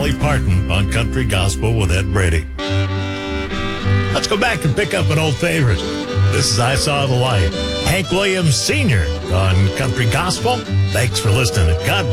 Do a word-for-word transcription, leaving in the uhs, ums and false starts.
Dolly Parton on Country Gospel with Ed Brady. Let's go back and pick up an old favorite. This is I Saw the Light. Hank Williams Senior on Country Gospel. Thanks for listening. God bless.